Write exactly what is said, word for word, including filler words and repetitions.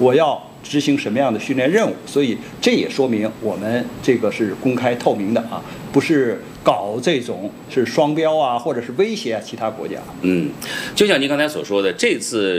我要执行什么样的训练任务，所以这也说明我们这个是公开透明的啊，不是搞这种是双标啊，或者是威胁其他国家。 嗯，就像您刚才所说的，这次